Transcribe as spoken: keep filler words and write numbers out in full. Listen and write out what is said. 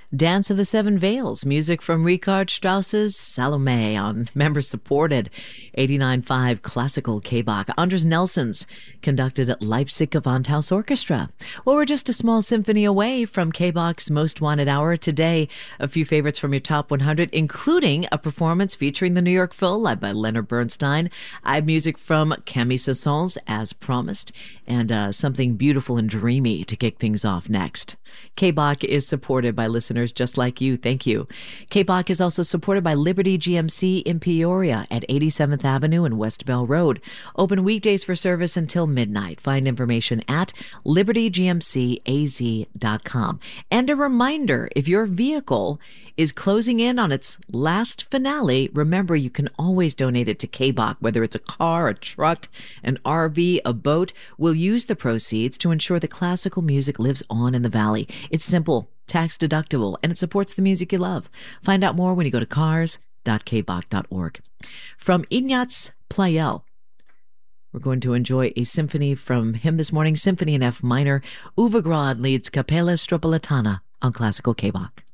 Dance of the Seven Veils, music from Richard Strauss's Salome on member-supported eighty-nine point five Classical K-Bach. Anders Nelsons conducted at Leipzig Gewandhaus Orchestra. Well, we're just a small symphony away from K-Bach's Most Wanted Hour. Today, a few favorites from your top one hundred, including a performance featuring the New York Phil, led by Leonard Bernstein. I have music from Camille Saint-Saëns, as promised, and uh, something beautiful and dreamy to kick things off next. K-Bach is supported by listeners just like you. Thank you. K-Bach is also supported by Liberty G M C in Peoria at eighty-seventh Avenue and West Bell Road. Open weekdays for service until midnight. Find information at liberty g m c a z dot com. And a reminder, if your vehicle is closing in on its last finale, remember you can always donate it to K-Bach, whether it's a car, a truck, an R V, a boat. We'll use the proceeds to ensure that classical music lives on in the Valley. It's simple, tax deductible, and it supports the music you love. Find out more when you go to cars dot k bach dot org. From Ignaz Pleyel, we're going to enjoy a symphony from him this morning, Symphony in F minor. Uwe Grad leads Capella Stropolitana on Classical K-Bach.